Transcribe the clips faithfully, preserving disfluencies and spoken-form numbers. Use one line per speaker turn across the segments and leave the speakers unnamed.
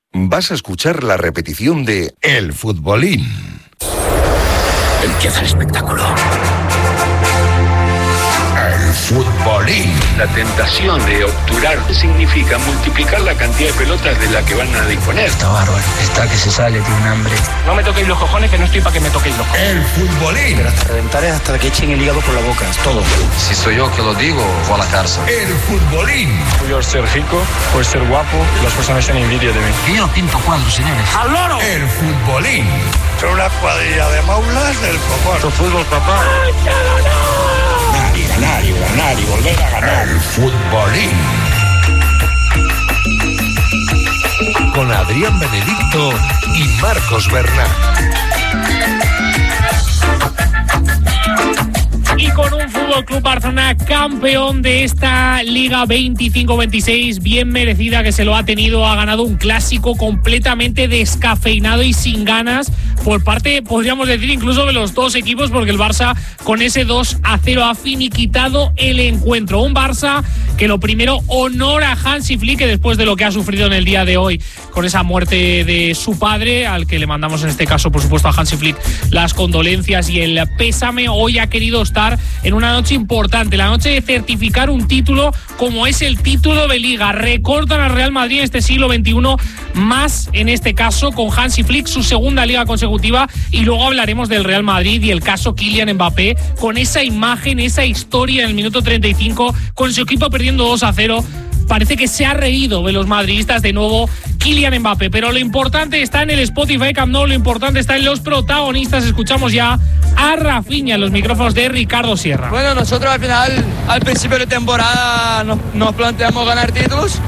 Vas a escuchar la repetición de El Futbolín.
Empieza el espectáculo.
El Futbolín.
La tentación de obturar significa multiplicar la cantidad de pelotas de la que van a disponer.
Está bárbaro, está que se sale, tiene un hambre.
No me toquéis los cojones, que no estoy para que me toquéis los cojones.
El Futbolín.
Pero hasta reventar es hasta que echen el hígado por la boca, es todo.
Si soy yo que lo digo, voy a la cárcel.
El Futbolín.
Por ser rico, por ser guapo, las personas tienen envidia de mí.
Que yo no pinto cuadros, señores.
¡Al loro!
El Futbolín.
Son una cuadrilla de maulas del copón.
¿Tu fútbol, papá?
Ganar y ganar y ganar y volver a ganar.
El Futbolín. Con Adrián Benedicto y Marcos Bernat.
Y con un Fútbol Club Barcelona campeón de esta Liga veinticinco veintiséis, bien merecida que se lo ha tenido, ha ganado un clásico completamente descafeinado y sin ganas por parte, podríamos decir, incluso de los dos equipos, porque el Barça con ese dos a cero ha finiquitado el encuentro. Un Barça que lo primero honora a Hansi Flick, que después de lo que ha sufrido en el día de hoy con esa muerte de su padre, al que le mandamos en este caso, por supuesto, a Hansi Flick las condolencias y el pésame, hoy ha querido estar en una noche importante, la noche de certificar un título como es el título de Liga. Recortan al Real Madrid en este siglo veintiuno, más en este caso con Hansi Flick, su segunda Liga consecutiva, y luego hablaremos del Real Madrid y el caso Kylian Mbappé, con esa imagen, esa historia en el minuto treinta y cinco, con su equipo perdiendo dos a cero. Parece que se ha reído de los madridistas de nuevo Kylian Mbappé, pero lo importante está en el Spotify Camp Nou, lo importante está en los protagonistas. Escuchamos ya a Rafinha en los micrófonos de Ricardo Sierra.
Bueno, nosotros al final, al principio de temporada nos, nos planteamos ganar títulos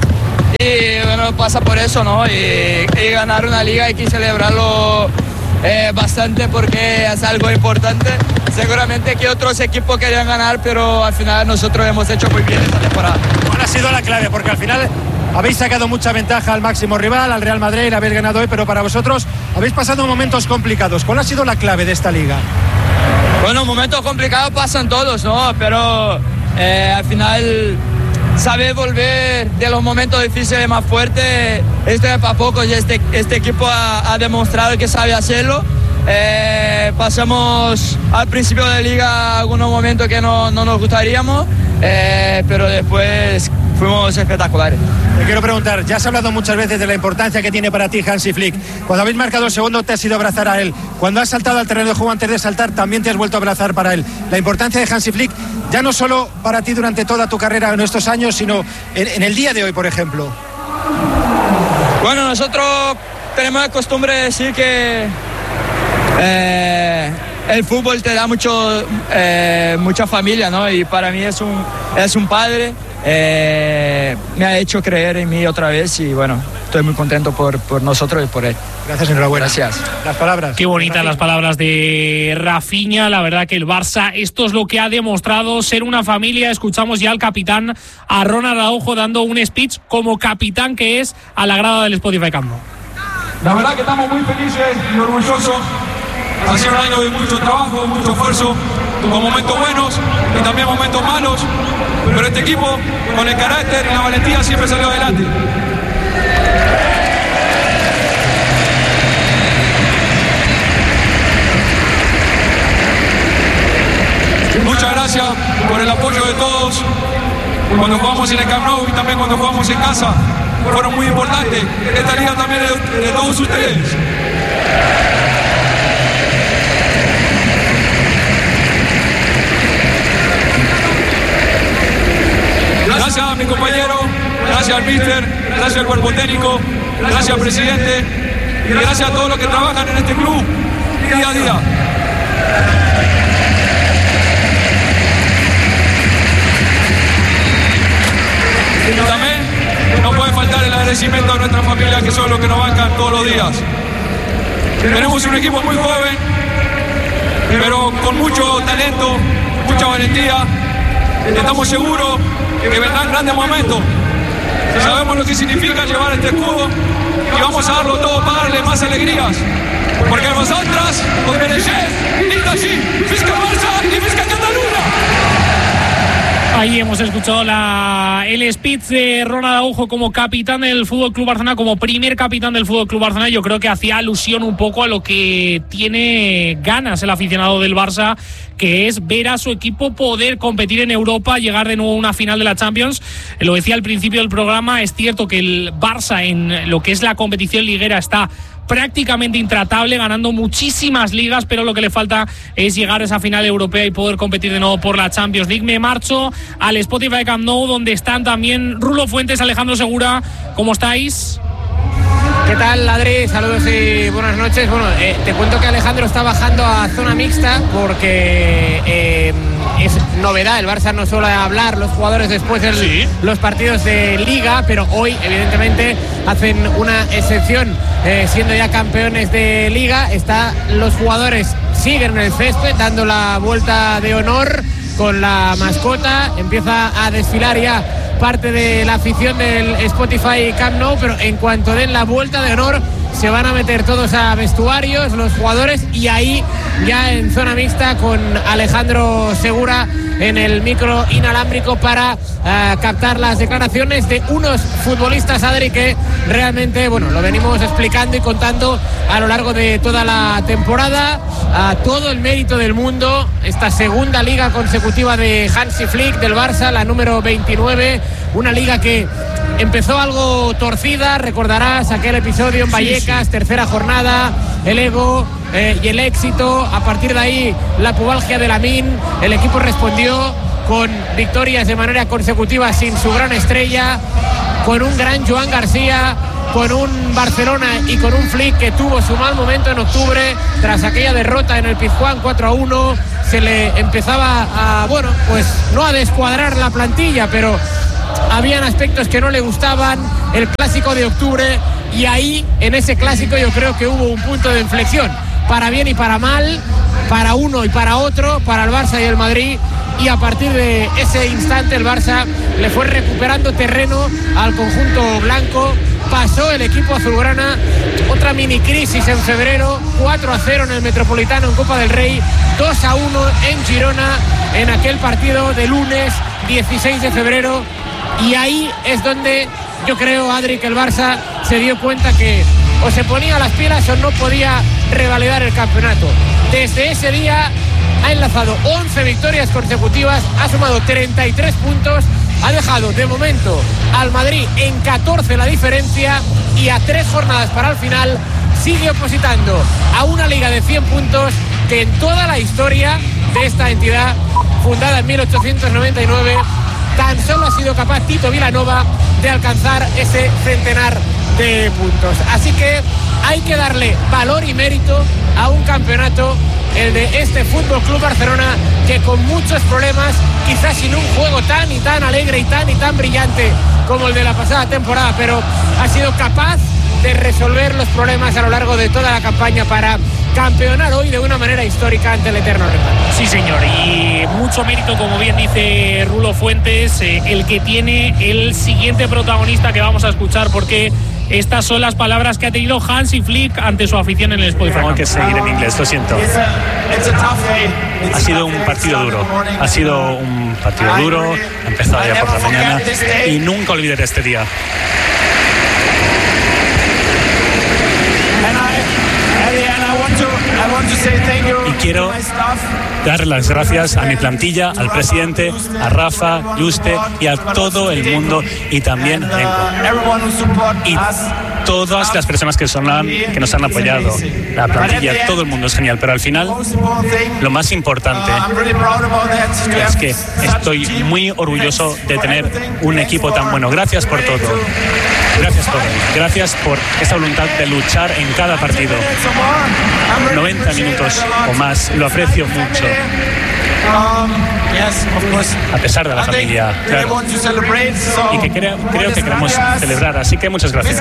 y bueno, pasa por eso, ¿no? Y, y ganar una liga hay que celebrarlo eh, bastante porque es algo importante. Seguramente que otros equipos querían ganar, pero al final nosotros hemos hecho muy bien esta temporada.
¿Cuál ha sido la clave? Porque al final habéis sacado mucha ventaja al máximo rival, al Real Madrid, habéis ganado hoy, pero para vosotros habéis pasado momentos complicados. ¿Cuál ha sido la clave de esta liga?
Bueno, momentos complicados pasan todos, ¿no? Pero eh, al final saber volver de los momentos difíciles más fuertes, esto es para pocos y este, este equipo ha, ha demostrado que sabe hacerlo. Eh, pasamos al principio de liga algunos momentos que no, no nos gustaríamos, eh, pero después fuimos espectaculares.
Te quiero preguntar, ya has hablado muchas veces de la importancia que tiene para ti Hansi Flick. Cuando habéis marcado el segundo te has ido a abrazar a él. Cuando has saltado al terreno de juego antes de saltar también te has vuelto a abrazar para él. La importancia de Hansi Flick, ya no solo para ti durante toda tu carrera en estos años, sino en, en el día de hoy, por ejemplo.
Bueno, nosotros tenemos la costumbre de decir que Eh, el fútbol te da mucho, eh, mucha familia, ¿no? Y para mí es un, es un padre, eh, me ha hecho creer en mí otra vez y bueno, estoy muy contento por, por nosotros y por él.
Gracias, enhorabuena.
Gracias.
Las palabras.
Qué bonitas las palabras de Rafinha. La verdad que el Barça, esto es lo que ha demostrado, ser una familia. Escuchamos ya al capitán, a Ronald Araujo, dando un speech como capitán que es a la grada del Spotify Camp Nou.
La verdad que estamos muy felices y orgullosos. Ha sido un año de mucho trabajo, mucho esfuerzo, con momentos buenos y también momentos malos, pero este equipo, con el carácter y la valentía, siempre salió adelante. Muchas gracias por el apoyo de todos. Cuando jugamos en el Camp Nou y también cuando jugamos en casa, fueron muy importantes. Esta liga también es de, de todos ustedes. Gracias a mi compañero, gracias al míster, gracias al cuerpo técnico, gracias al presidente y gracias a todos los que trabajan en este club día a día. Y también no puede faltar el agradecimiento a nuestra familia, que son los que nos bancan todos los días. Tenemos un equipo muy joven, pero con mucho talento, mucha valentía. Estamos seguros que vendrán grandes momentos. Sabemos lo que significa llevar este escudo y vamos a darlo todo para darle más alegrías. Porque nosotras, os merecéis, y así, Visca Barça y Visca Cataluña.
Ahí hemos escuchado la, el speech de Ronald Araujo como capitán del F C Barcelona, como primer capitán del F C Barcelona. Yo creo que hacía alusión un poco a lo que tiene ganas el aficionado del Barça, que es ver a su equipo poder competir en Europa, llegar de nuevo a una final de la Champions. Lo decía al principio del programa, es cierto que el Barça en lo que es la competición liguera está prácticamente intratable, ganando muchísimas ligas, pero lo que le falta es llegar a esa final europea y poder competir de nuevo por la Champions League. Me marcho al Spotify Camp Nou, donde están también Rulo Fuentes, Alejandro Segura. ¿Cómo estáis?
¿Qué tal, Adri? Saludos y buenas noches. Bueno, eh, te cuento que Alejandro está bajando a zona mixta porque eh, es novedad. El Barça no suele hablar los jugadores después de ¿Sí? los partidos de Liga, pero hoy, evidentemente, hacen una excepción. Eh, siendo ya campeones de Liga, está, los jugadores siguen en el césped dando la vuelta de honor con la mascota. Empieza a desfilar ya parte de la afición del Spotify Camp Nou, pero en cuanto den la vuelta de honor se van a meter todos a vestuarios los jugadores, y ahí ya en zona mixta con Alejandro Segura en el micro inalámbrico para uh, captar las declaraciones de unos futbolistas, Adri, que realmente, bueno, lo venimos explicando y contando a lo largo de toda la temporada. A todo el mérito del mundo, esta segunda liga consecutiva de Hansi Flick del Barça, la número veintinueve, una liga que empezó algo torcida, recordarás aquel episodio en Vallecas, sí, sí. tercera jornada, el ego eh, y el éxito. A partir de ahí, la pubalgia de Lamine, el equipo respondió con victorias de manera consecutiva sin su gran estrella, con un gran Joan García, con un Barcelona y con un Flick que tuvo su mal momento en octubre tras aquella derrota en el Pizjuán cuatro a uno. Se le empezaba a, bueno, pues no a descuadrar la plantilla, pero habían aspectos que no le gustaban. El clásico de octubre, y ahí en ese clásico yo creo que hubo un punto de inflexión, para bien y para mal, para uno y para otro, para el Barça y el Madrid, y a partir de ese instante el Barça le fue recuperando terreno al conjunto blanco. Pasó el equipo azulgrana otra mini crisis en febrero, cuatro a cero en el Metropolitano en Copa del Rey, dos a uno en Girona en aquel partido de lunes dieciséis de febrero, y ahí es donde yo creo, Adri, que el Barça se dio cuenta que o se ponía las pilas o no podía revalidar el campeonato. Desde ese día ha enlazado once victorias consecutivas, ha sumado treinta y tres puntos, ha dejado de momento al Madrid en catorce la diferencia, y a tres jornadas para el final sigue opositando a una liga de cien puntos que en toda la historia de esta entidad, fundada en mil ochocientos noventa y nueve, tan solo ha sido capaz Tito Vilanova de alcanzar ese centenar de puntos. Así que hay que darle valor y mérito a un campeonato, el de este F C Barcelona, que con muchos problemas, quizás sin un juego tan y tan alegre y tan y tan brillante como el de la pasada temporada, pero ha sido capaz de resolver los problemas a lo largo de toda la campaña para campeonar hoy de una manera histórica ante el eterno rival.
Sí, señor, y mucho mérito, como bien dice Rulo Fuentes, eh, el que tiene el siguiente protagonista que vamos a escuchar, porque estas son las palabras que ha tenido Hansi Flick ante su afición en el Spotify.
Tengo que seguir en inglés, lo siento. Ha sido un partido duro, ha sido un partido duro, ha empezado ya por la mañana y nunca olvidaré este día. Y quiero darle las gracias a mi plantilla, al presidente, a Rafa, Juste y a todo el mundo, y también a Enco. Y todas las personas que, son, que nos han apoyado, la plantilla, todo el mundo es genial, pero al final lo más importante es que estoy muy orgulloso de tener un equipo tan bueno. Gracias por todo. Gracias por gracias por esa voluntad de luchar en cada partido. noventa minutos o más, lo aprecio mucho. A pesar de la familia, claro. Y que creo, creo que queremos celebrar, así que muchas gracias.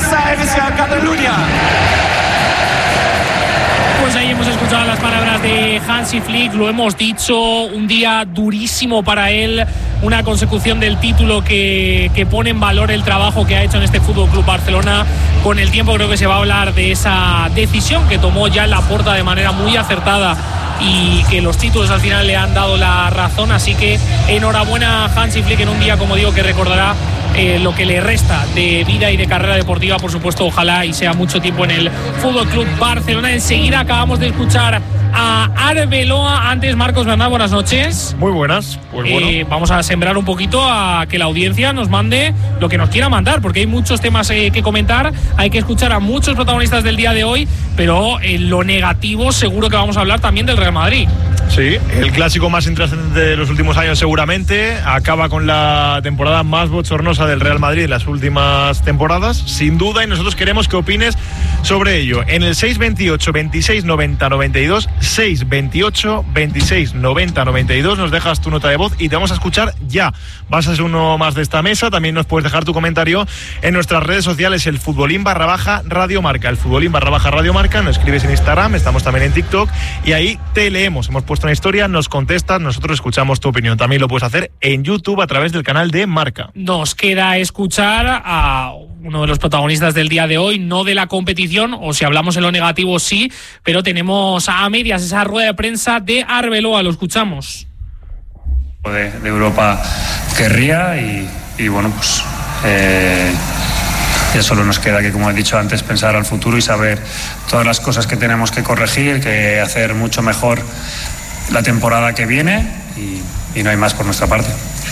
Pues ahí hemos escuchado las palabras de Hansi Flick, lo hemos dicho, un día durísimo para él, una consecución del título que, que pone en valor el trabajo que ha hecho en este F C Barcelona. Con el tiempo creo que se va a hablar de esa decisión que tomó ya en Laporta de manera muy acertada y que los títulos al final le han dado la razón. Así que enhorabuena a Hansi Flick en un día, como digo, que recordará eh, lo que le resta de vida y de carrera deportiva. Por supuesto, ojalá y sea mucho tiempo en el Fútbol Club Barcelona. Enseguida acabamos de escuchar a Arbeloa. Antes, Marcos Bernal, buenas noches.
Muy buenas. Pues bueno.
eh, vamos a sembrar un poquito a que la audiencia nos mande lo que nos quiera mandar, porque hay muchos temas eh, que comentar. Hay que escuchar a muchos protagonistas del día de hoy, pero en lo negativo seguro que vamos a hablar también del Real Madrid.
Sí, el clásico más intrascendente de los últimos años seguramente. Acaba con la temporada más bochornosa del Real Madrid en las últimas temporadas, sin duda, y nosotros queremos que opines sobre ello. En el seis veintiocho, veintiséis, noventa, noventa y dos, seis veintiocho, veintiséis, noventa, noventa y dos, nos dejas tu nota de voz y te vamos a escuchar ya. Vas a ser uno más de esta mesa. También nos puedes dejar tu comentario en nuestras redes sociales, el futbolín barra baja Radio Marca, el futbolín barra baja Radio Marca. Nos escribes en Instagram, estamos también en TikTok y ahí te leemos. Hemos puesto una historia, nos contestas, nosotros escuchamos tu opinión. También lo puedes hacer en YouTube a través del canal de Marca.
Nos queda escuchar a uno de los protagonistas del día de hoy, no de la competición, o si hablamos en lo negativo sí, pero tenemos a medias esa rueda de prensa de Arbeloa. Lo escuchamos.
De, de Europa querría y, y bueno, pues eh, ya solo nos queda que, como he dicho antes, pensar al futuro y saber todas las cosas que tenemos que corregir, que hacer mucho mejor la temporada que viene y, y no hay más por nuestra parte.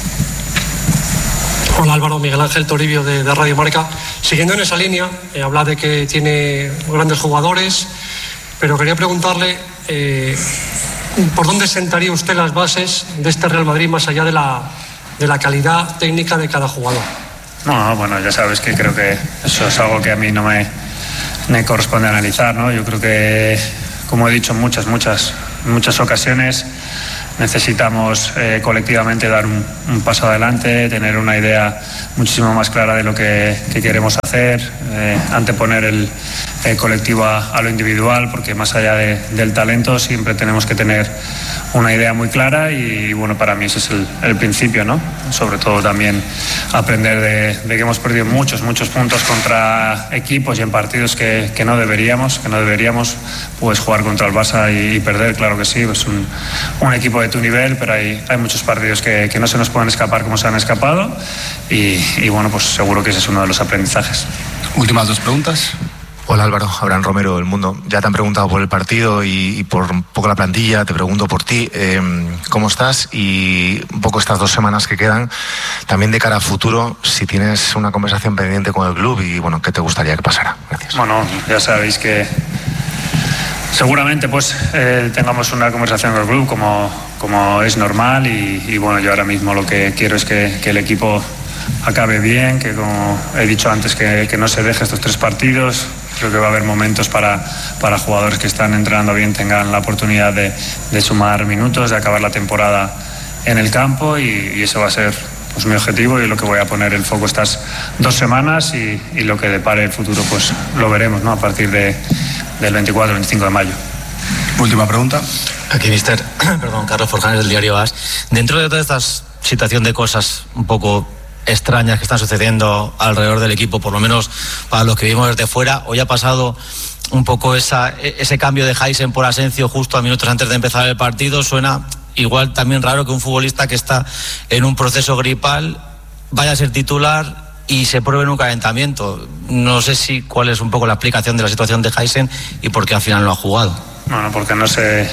Hola Álvaro, Miguel Ángel Toribio de, de Radio Marca. Siguiendo en esa línea, eh, habla de que tiene grandes jugadores, pero quería preguntarle eh, ¿por dónde sentaría usted las bases de este Real Madrid más allá de la, de la calidad técnica de cada jugador?
No, bueno, ya sabes que creo que eso es algo que a mí no me, me corresponde analizar, ¿no? Yo creo que, como he dicho en muchas, muchas, muchas ocasiones, necesitamos eh, colectivamente dar un, un paso adelante, tener una idea muchísimo más clara de lo que, que queremos hacer, eh, anteponer el, el colectivo a, a lo individual, porque más allá de, del talento siempre tenemos que tener una idea muy clara y bueno, para mí ese es el, el principio, ¿no? Sobre todo también aprender de, de que hemos perdido muchos, muchos puntos contra equipos y en partidos que, que no deberíamos, que no deberíamos pues jugar contra el Barça y, y perder, claro que sí, es pues un, un equipo de tu nivel, pero hay, hay muchos partidos que, que no se nos pueden escapar como se han escapado y, y bueno, pues seguro que ese es uno de los aprendizajes.
Últimas dos preguntas. Hola Álvaro, Abraham Romero, El Mundo. Ya te han preguntado por el partido y, y por un poco la plantilla, te pregunto por ti, eh, ¿cómo estás? Y un poco estas dos semanas que quedan, también de cara a futuro, si tienes una conversación pendiente con el club y bueno, ¿qué te gustaría que pasara? Gracias.
Bueno, ya sabéis que seguramente pues eh, tengamos una conversación con el club como, como es normal y, y bueno, yo ahora mismo lo que quiero es que, que el equipo acabe bien, que como he dicho antes, que, que no se deje estos tres partidos. Creo que va a haber momentos para, para jugadores que están entrenando bien tengan la oportunidad de, de sumar minutos, de acabar la temporada en el campo y, y eso va a ser pues mi objetivo y lo que voy a poner el foco estas dos semanas y, y lo que depare el futuro pues lo veremos, ¿no? A partir de, del veinticuatro veinticinco de mayo.
Última pregunta.
Aquí, mister, perdón, Carlos Forjanes del diario AS. Dentro de toda esta situación de cosas un poco extrañas que están sucediendo alrededor del equipo, por lo menos para los que vivimos desde fuera, hoy ha pasado un poco esa, ese cambio de Heisen por Asensio justo a minutos antes de empezar el partido. Suena igual también raro que un futbolista que está en un proceso gripal vaya a ser titular y se pruebe en un calentamiento. No sé si cuál es un poco la explicación de la situación de Heisen y por qué al final no ha jugado.
Bueno, porque no sé.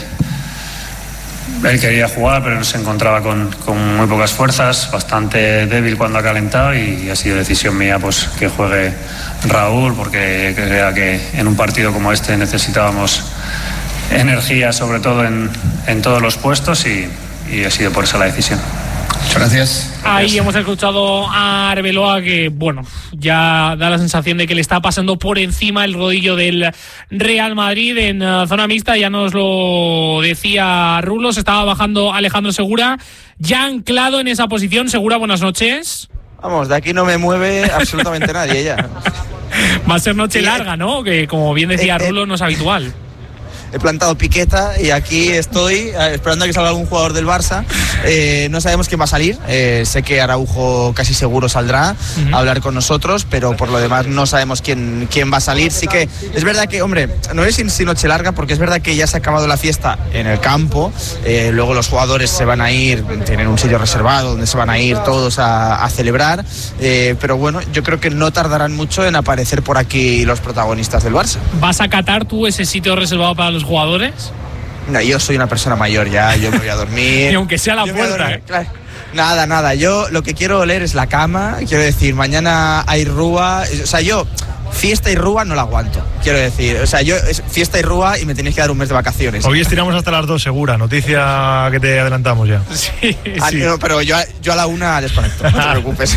Él quería jugar, pero no se encontraba con, con muy pocas fuerzas, bastante débil cuando ha calentado y ha sido decisión mía pues que juegue Raúl, porque creía que en un partido como este necesitábamos energía, sobre todo en, en todos los puestos y, y ha sido por eso la decisión.
Muchas gracias.
Ahí hemos escuchado a Arbeloa que, bueno, ya da la sensación de que le está pasando por encima el rodillo del Real Madrid en uh, zona mixta. Ya nos lo decía Rulo, se estaba bajando Alejandro Segura, ya anclado en esa posición. Segura, buenas noches.
Vamos, de aquí no me mueve absolutamente nadie ya.
Va a ser noche
sí,
larga, ¿no? Que como bien decía
eh,
Rulo, no es habitual.
he plantado piqueta y aquí estoy eh, esperando a que salga algún jugador del Barça. Eh, no sabemos quién va a salir, eh, sé que Araujo casi seguro saldrá uh-huh. a hablar con nosotros, pero por lo demás no sabemos quién, quién va a salir. Sí que es verdad que, hombre, no es sin noche larga, porque es verdad que ya se ha acabado la fiesta en el campo, eh, luego los jugadores se van a ir, tienen un sitio reservado donde se van a ir todos a, a celebrar, eh, pero bueno, yo creo que no tardarán mucho en aparecer por aquí los protagonistas del Barça.
¿Vas a catar tú ese sitio reservado para los jugadores?
No, yo soy una persona mayor ya, yo me voy a dormir.
Y aunque sea la puerta, ¿eh?
Claro. Nada, nada, yo lo que quiero oler es la cama, quiero decir, mañana hay rúa, o sea, yo fiesta y rúa no la aguanto, quiero decir, o sea, yo es fiesta y rúa y me tenéis que dar un mes de vacaciones.
Hoy estiramos hasta las dos segura, noticia que te adelantamos ya.
Sí,
ah,
sí.
No, pero yo, yo a la una desconecto, no te preocupes.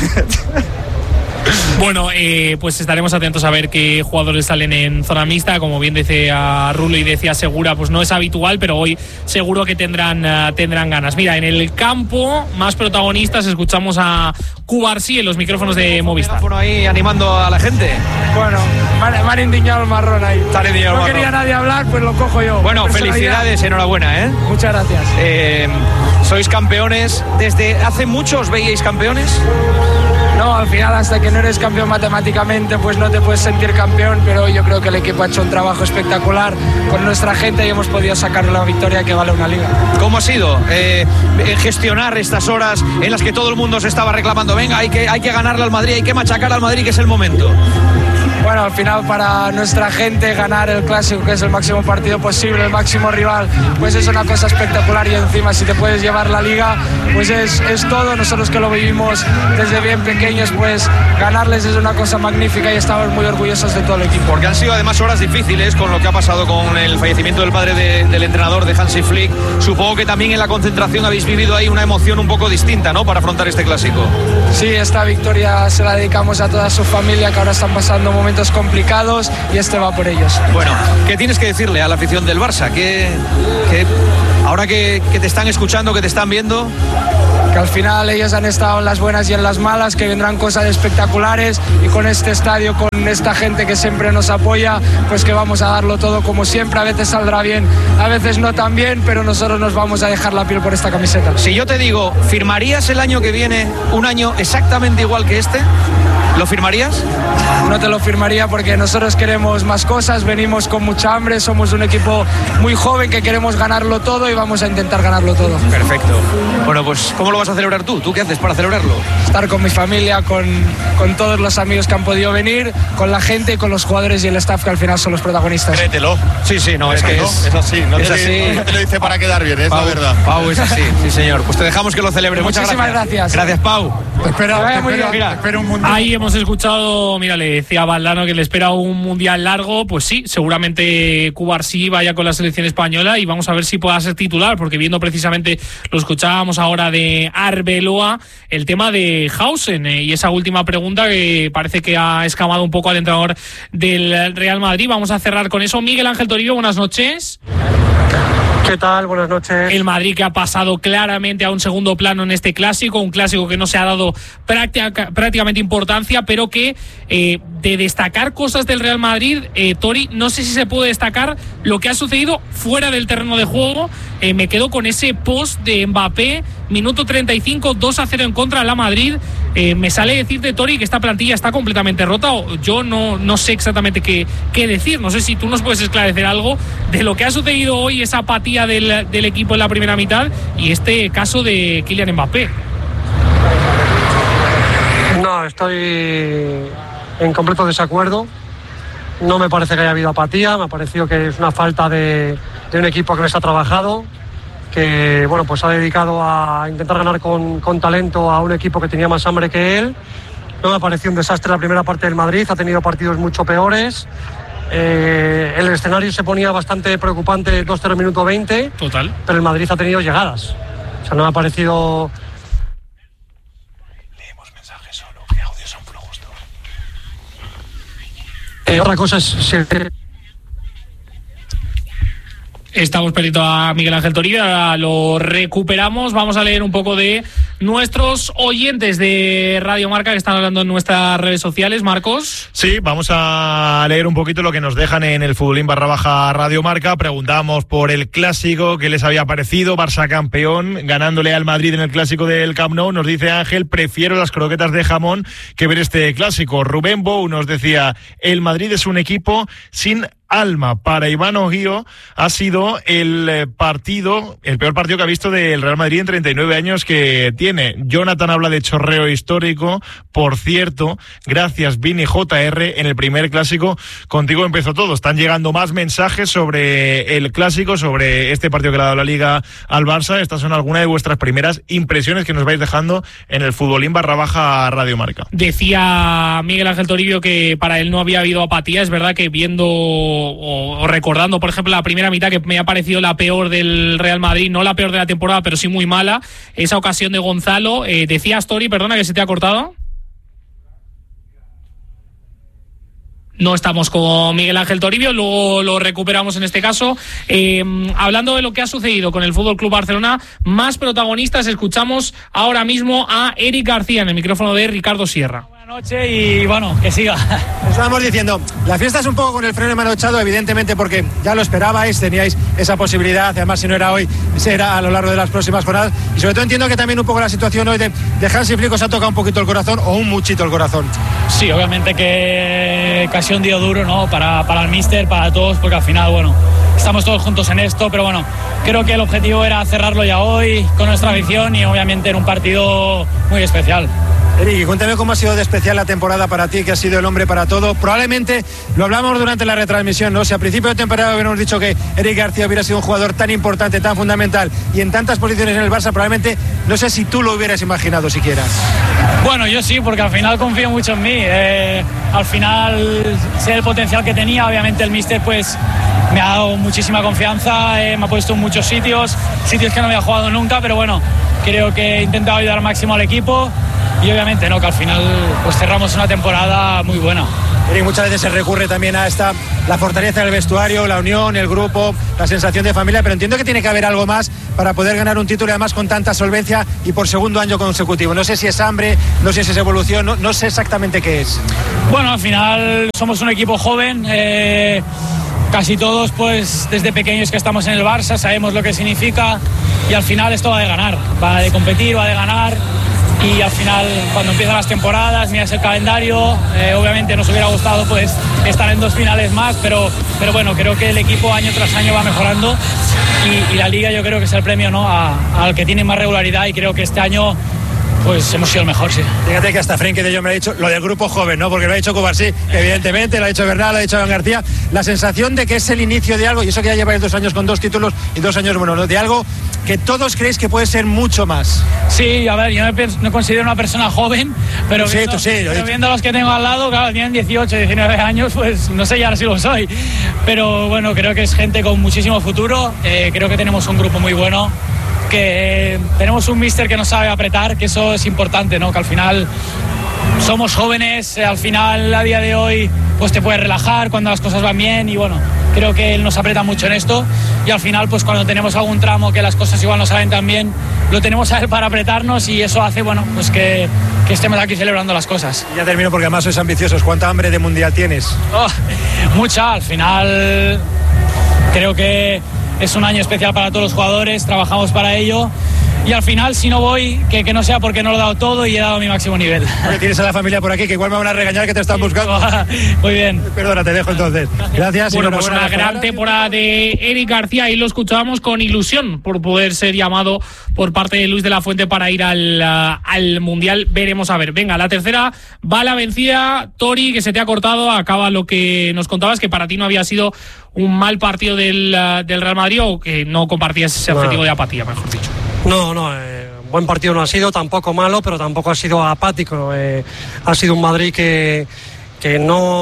Bueno, eh, pues estaremos atentos a ver qué jugadores salen en zona mixta. Como bien decía Rulo y decía Segura, pues no es habitual, pero hoy seguro que tendrán, uh, tendrán ganas. Mira, en el campo, más protagonistas, escuchamos a Cubarsí en los micrófonos de Movistar.
Por ahí animando a la gente.
Bueno, me, me han indignado el marrón ahí.
No
marrón. Quería nadie hablar, pues lo cojo yo.
Bueno, felicidades, enhorabuena, ¿eh?
Muchas gracias.
Eh, sois campeones. ¿Desde hace mucho os veíais campeones?
No, al final hasta que no eres campeón matemáticamente pues no te puedes sentir campeón, pero yo creo que el equipo ha hecho un trabajo espectacular con nuestra gente y hemos podido sacar la victoria que vale una liga.
¿Cómo ha sido eh, gestionar estas horas en las que todo el mundo se estaba reclamando, venga, hay que, hay que ganarle al Madrid, hay que machacar al Madrid, que es el momento?
Bueno, al final para nuestra gente ganar el Clásico, que es el máximo partido posible, el máximo rival, pues es una cosa espectacular y encima si te puedes llevar la liga, pues es, es todo. Nosotros que lo vivimos desde bien pequeños, pues ganarles es una cosa magnífica y estamos muy orgullosos de todo el equipo.
Porque han sido además horas difíciles con lo que ha pasado con el fallecimiento del padre de, del entrenador de Hansi Flick. Supongo que también en la concentración habéis vivido ahí una emoción un poco distinta, ¿no?, para afrontar este Clásico.
Sí, esta victoria se la dedicamos a toda su familia que ahora están pasando momentos complicados y este va por ellos.
Bueno, ¿qué tienes que decirle a la afición del Barça? ¿Qué, qué, ahora que, que te están escuchando, que te están viendo?
Que al final ellos han estado en las buenas y en las malas, que vendrán cosas espectaculares y con este estadio, con esta gente que siempre nos apoya, pues que vamos a darlo todo como siempre. A veces saldrá bien, a veces no tan bien, pero nosotros nos vamos a dejar la piel por esta camiseta.
Si yo te digo, ¿firmarías el año que viene un año exactamente igual que este? ¿Lo firmarías?
No te lo firmaría porque nosotros queremos más cosas, venimos con mucha hambre, somos un equipo muy joven que queremos ganarlo todo y vamos a intentar ganarlo todo.
Perfecto. Bueno, pues ¿cómo lo vas a celebrar tú? ¿Tú qué haces para celebrarlo?
Estar con mi familia, con, con todos los amigos que han podido venir, con la gente y con los jugadores y el staff que al final son los protagonistas.
Créetelo.
Sí, sí, no, es que es,
es así. No
es
te,
así.
No te lo dice para quedar bien, es
Pau,
la verdad.
Pau, es así, sí señor. Pues te dejamos que lo celebre. Muchas
Muchísimas
gracias.
gracias.
Gracias, Pau.
Te espera, te espera,
mira.
te espera un mundial.
Ahí hemos escuchado, mira, le decía a Valdano que le espera un mundial largo. Pues sí, seguramente Cubarsí vaya con la selección española y vamos a ver si pueda ser titular, porque viendo precisamente, lo escuchábamos ahora de Arbeloa, el tema de Hausen eh, y esa última pregunta que parece que ha escamado un poco al entrenador del Real Madrid. Vamos a cerrar con eso. Miguel Ángel Toribio, buenas noches.
¿Qué tal? Buenas noches.
El Madrid que ha pasado claramente a un segundo plano en este clásico, un clásico que no se ha dado práctica, prácticamente importancia, pero que eh, de destacar cosas del Real Madrid, eh, Tori, no sé si se puede destacar lo que ha sucedido fuera del terreno de juego. Eh, me quedo con ese post de Mbappé, minuto treinta y cinco, dos a cero en contra de la Madrid. Eh, me sale decirte, Tori, que esta plantilla está completamente rota. O yo no, no sé exactamente qué, qué decir. No sé si tú nos puedes esclarecer algo de lo que ha sucedido hoy, esa apatía del, del equipo en la primera mitad y este caso de Kylian Mbappé.
No, estoy en completo desacuerdo. No me parece que haya habido apatía. Me ha parecido que es una falta de, de un equipo que les ha trabajado, que bueno, pues ha dedicado a intentar ganar con, con talento a un equipo que tenía más hambre que él. No me ha parecido un desastre la primera parte del Madrid, ha tenido partidos mucho peores. Eh, el escenario se ponía bastante preocupante dos cero minuto veinte.
Total.
Pero el Madrid ha tenido llegadas. O sea, no me ha parecido...
Leemos mensajes solo, que audios son lo justo.
Eh, otra cosa es... Si...
Estamos perdiendo a Miguel Ángel Toribio, ahora lo recuperamos. Vamos a leer un poco de nuestros oyentes de Radio Marca que están hablando en nuestras redes sociales. Marcos.
Sí, vamos a leer un poquito lo que nos dejan en el Futbolín barra baja Radio Marca. Preguntamos por el clásico, qué les había parecido. Barça campeón, ganándole al Madrid en el clásico del Camp Nou. Nos dice Ángel, prefiero las croquetas de jamón que ver este clásico. Rubén Bou nos decía, el Madrid es un equipo sin alma. Para Iván Oguío ha sido el partido, el peor partido que ha visto del Real Madrid en treinta y nueve años que tiene. Jonathan habla de chorreo histórico. Por cierto, gracias Vini J R, en el primer clásico contigo empezó todo. Están llegando más mensajes sobre el clásico, sobre este partido que le ha dado la Liga al Barça. Estas son algunas de vuestras primeras impresiones que nos vais dejando en el Futbolín barra baja Radio Marca.
Decía Miguel Ángel Toribio que para él no había habido apatía. Es verdad que viendo O, o recordando, por ejemplo, la primera mitad que me ha parecido la peor del Real Madrid, no la peor de la temporada, pero sí muy mala, esa ocasión de Gonzalo. Eh, decías, Tori, perdona que se te ha cortado. No estamos con Miguel Ángel Toribio, luego lo recuperamos en este caso. Eh, hablando de lo que ha sucedido con el F C Barcelona, más protagonistas, escuchamos ahora mismo a Eric García en el micrófono de Ricardo Sierra.
Noche y bueno, que siga.
Estábamos diciendo, la fiesta es un poco con el freno de mano echado, evidentemente, porque ya lo esperabais, teníais esa posibilidad, además si no era hoy, será a lo largo de las próximas jornadas, y sobre todo entiendo que también un poco la situación hoy de, de Hansi Flick os ha tocado un poquito el corazón, o un muchito el corazón.
Sí, obviamente que casi un día duro, ¿no? Para, para el míster, para todos, porque al final, bueno, estamos todos juntos en esto, pero bueno, creo que el objetivo era cerrarlo ya hoy con nuestra afición y obviamente en un partido muy especial.
Eric, cuéntame cómo ha sido de especial la temporada para ti, que has sido el hombre para todo. Probablemente lo hablamos durante la retransmisión, ¿no? Si a principio de temporada hubiéramos dicho que Eric García hubiera sido un jugador tan importante, tan fundamental y en tantas posiciones en el Barça, probablemente no sé si tú lo hubieras imaginado siquiera.
Bueno, yo sí, porque al final confío mucho en mí. Eh, al final sé el potencial que tenía, obviamente el míster pues me ha dado muchísima confianza, eh, me ha puesto en muchos sitios, sitios que no había jugado nunca, pero bueno, creo que he intentado ayudar al máximo al equipo. Y obviamente no, que al final pues cerramos una temporada muy buena.
Eric, muchas veces se recurre también a esta, la fortaleza del vestuario, la unión, el grupo, la sensación de familia, pero entiendo que tiene que haber algo más para poder ganar un título y además con tanta solvencia y por segundo año consecutivo. No sé si es hambre, no sé si es evolución, no, no sé exactamente qué es.
Bueno, al final somos un equipo joven, eh, casi todos pues desde pequeños que estamos en el Barça sabemos lo que significa y al final esto va de ganar, va de competir, va de ganar. Y al final, cuando empiezan las temporadas, miras el calendario, eh, obviamente nos hubiera gustado pues estar en dos finales más, pero, pero bueno, creo que el equipo año tras año va mejorando y, y la Liga yo creo que es el premio, ¿no? a, al que tiene más regularidad y creo que este año pues hemos sido el mejor, sí.
Fíjate que hasta Frenkie de Jong me ha dicho lo del grupo joven, ¿no? Porque lo ha dicho Cubarsí, evidentemente, lo ha dicho Bernal, lo ha dicho Iván García. La sensación de que es el inicio de algo, y eso que ya lleváis dos años con dos títulos y dos años, bueno, ¿no? De algo que todos creéis que puede ser mucho más.
Sí, a ver, yo no me, no considero una persona joven, pero,
sí,
viendo,
tú sí,
pero viendo a los que tengo al lado, claro, tienen dieciocho, diecinueve años, pues no sé ya si lo soy. Pero bueno, creo que es gente con muchísimo futuro, eh, creo que tenemos un grupo muy bueno, que eh, tenemos un míster que nos sabe apretar, que eso es importante, ¿no? Que al final somos jóvenes, eh, al final a día de hoy pues te puedes relajar cuando las cosas van bien y bueno, creo que él nos aprieta mucho en esto y al final pues cuando tenemos algún tramo que las cosas igual no salen tan bien, lo tenemos a él para apretarnos y eso hace, bueno, pues que, que estemos aquí celebrando las cosas.
Ya termino porque además sois ambiciosos. ¿Cuánta hambre de mundial tienes?
Oh, mucha, al final creo que es un año especial para todos los jugadores, trabajamos para ello y al final si no voy, que, que no sea porque no lo he dado todo y he dado mi máximo nivel.
Porque tienes a la familia por aquí que igual me van a regañar que te están buscando.
Muy bien.
Perdona, te dejo entonces. Gracias.
Bueno, pues una gran temporada de Eric García y lo escuchábamos con ilusión por poder ser llamado por parte de Luis de la Fuente para ir al, uh, al Mundial. Veremos a ver. Venga, la tercera va la vencida. Tori, que se te ha cortado, acaba lo que nos contabas, que para ti no había sido un mal partido del, uh, del Real Madrid o que no compartías ese objetivo de apatía, mejor dicho.
No, no, eh, buen partido no ha sido, tampoco malo, pero tampoco ha sido apático. Eh, ha sido un Madrid que, que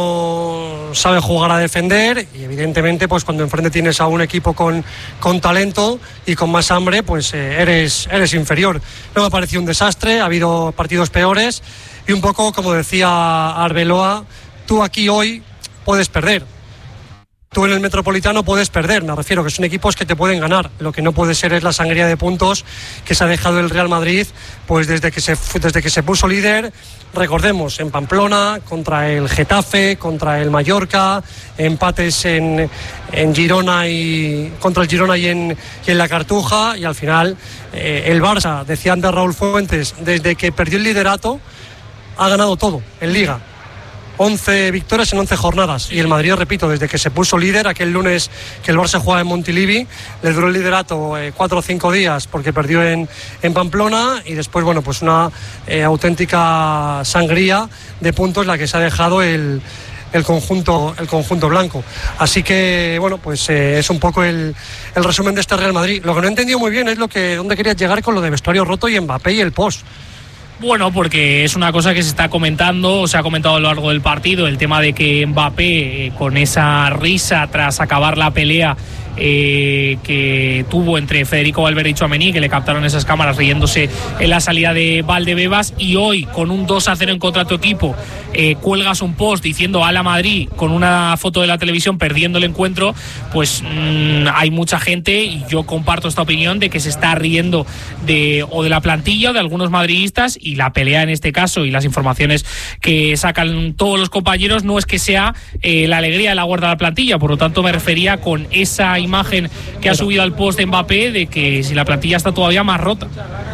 no sabe jugar a defender y evidentemente pues cuando enfrente tienes a un equipo con, con talento y con más hambre, pues eh, eres, eres inferior. No me ha parecido un desastre, ha habido partidos peores y un poco como decía Arbeloa, tú aquí hoy puedes perder. tú en el Metropolitano puedes perder, me refiero que son equipos que te pueden ganar. Lo que no puede ser es la sangría de puntos que se ha dejado el Real Madrid pues desde que se, desde que se puso líder. Recordemos, en Pamplona, contra el Getafe, contra el Mallorca, empates en, en Girona y contra el Girona y en, y en la Cartuja, y al final eh, el Barça, decía antes Raúl Fuentes, desde que perdió el liderato ha ganado todo en Liga. once victorias en once jornadas, y el Madrid, repito, desde que se puso líder aquel lunes que el Barça jugaba en Montilivi, le duró el liderato eh, cuatro o cinco días porque perdió en, en Pamplona, y después, bueno, pues una eh, auténtica sangría de puntos la que se ha dejado el, el conjunto el conjunto blanco. Así que, bueno, pues eh, es un poco el, el resumen de este Real Madrid. Lo que no he entendido muy bien es lo que dónde querías llegar con lo de vestuario roto y Mbappé y el post.
Bueno, porque es una cosa que se está comentando, o se ha comentado a lo largo del partido, el tema de que Mbappé, eh, con esa risa tras acabar la pelea eh, que tuvo entre Federico Valverde y Tchouaméni, que le captaron esas cámaras riéndose en la salida de Valdebebas, y hoy con un dos a cero en contra de tu equipo eh, cuelgas un post diciendo "Ala Madrid" con una foto de la televisión perdiendo el encuentro, pues mmm, hay mucha gente, y yo comparto esta opinión, de que se está riendo de o de la plantilla o de algunos madridistas, y la pelea en este caso y las informaciones que sacan todos los compañeros no es que sea eh, la alegría de la guarda de la plantilla. Por lo tanto, me refería con esa imagen que ha subido al post de Mbappé de que si la plantilla está todavía más rota.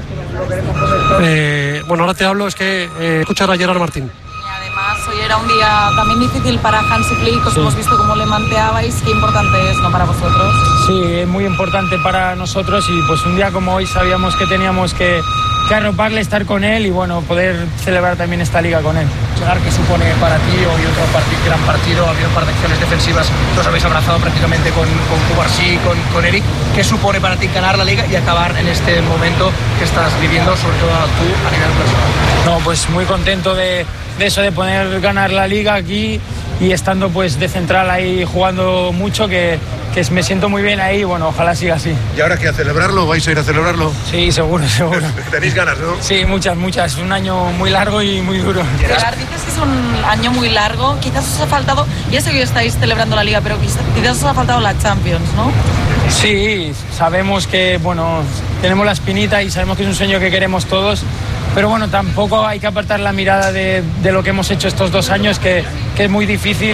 Eh, bueno, ahora te hablo, es que eh, escuchar a Gerard Martín.
Además, hoy era un día también difícil para Hansi Flick, os sí. hemos visto cómo le manteabais, qué importante es, ¿no?, para vosotros.
Sí, es muy importante para nosotros, y pues un día como hoy sabíamos que teníamos que, que arroparle, estar con él y, bueno, poder celebrar también esta liga con él.
¿Qué supone para ti hoy otro partido, gran partido? Ha habido un par de acciones defensivas, os habéis abrazado prácticamente con, con Cubarsí, con, con Eric. ¿Qué supone para ti ganar la liga y acabar en este momento que estás viviendo, sobre todo tú a nivel personal?
No, pues muy contento de, de eso, de poder ganar la liga aquí y estando pues de central ahí jugando mucho, que, que me siento muy bien ahí. Bueno, ojalá siga así.
¿Y ahora qué, a celebrarlo? ¿Vais a ir a celebrarlo?
Sí, seguro, seguro.
¿Tenéis ganas, no?
Sí, muchas, muchas. Un año muy largo y muy duro.
Gerard, dices que es un año muy largo, quizás os ha faltado, ya sé que estáis celebrando la liga, pero quizás, quizás os ha faltado la Champions, ¿no?
Sí, sabemos que, bueno, tenemos la espinita y sabemos que es un sueño que queremos todos, pero bueno, tampoco hay que apartar la mirada de, de lo que hemos hecho estos dos años, que, que es muy difícil.